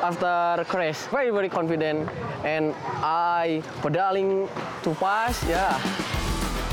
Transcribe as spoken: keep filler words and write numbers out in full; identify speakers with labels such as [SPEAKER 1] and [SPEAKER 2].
[SPEAKER 1] after crash, very very confident, and I pedaling too fast. Yeah,